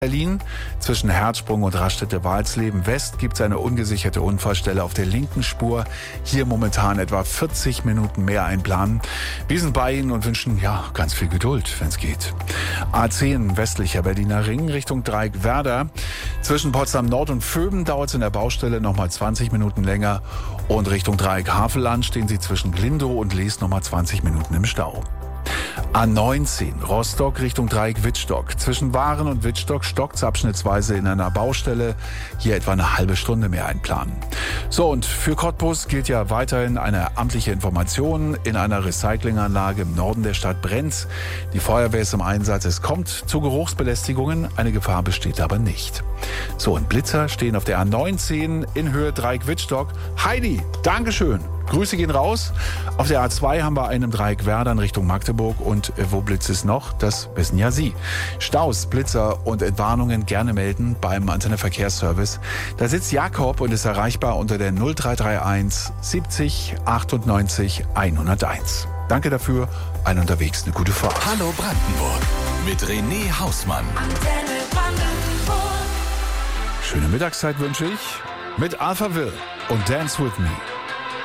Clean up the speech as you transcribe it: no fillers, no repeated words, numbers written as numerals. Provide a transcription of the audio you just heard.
Berlin. Zwischen Herzsprung und Raststätte-Walsleben West gibt es eine ungesicherte Unfallstelle auf der linken Spur. Hier momentan etwa 40 Minuten mehr einplanen. Wir sind bei Ihnen und wünschen ganz viel Geduld, wenn es geht. A10 westlicher Berliner Ring Richtung Dreieck Werder. Zwischen Potsdam Nord und Vöben dauert es in der Baustelle nochmal 20 Minuten länger. Und Richtung Dreieck Havelland stehen Sie zwischen Glindow und Lees nochmal 20 Minuten im Stau. A19 Rostock Richtung Dreieck Wittstock. Zwischen Waren und Wittstock stockt's abschnittsweise in einer Baustelle. Hier etwa eine halbe Stunde mehr einplanen. So, und für Cottbus gilt ja weiterhin eine amtliche Information. In einer Recyclinganlage im Norden der Stadt brennt's. Die Feuerwehr ist im Einsatz. Es kommt zu Geruchsbelästigungen. Eine Gefahr besteht aber nicht. So, und Blitzer stehen auf der A19 in Höhe Dreieck Wittstock. Heidi, Dankeschön. Grüße gehen raus. Auf der A2 haben wir einen im Dreieck Werder in Richtung Magdeburg. Und wo blitzt es noch? Das wissen ja Sie. Staus, Blitzer und Entwarnungen gerne melden beim Antenneverkehrsservice. Da sitzt Jakob und ist erreichbar unter der 0331 70 98 101. Danke dafür. Allen unterwegs eine gute Fahrt. Hallo Brandenburg mit René Hausmann. Antenne Brandenburg. Schöne Mittagszeit wünsche ich mit Alphaville und Dance With Me.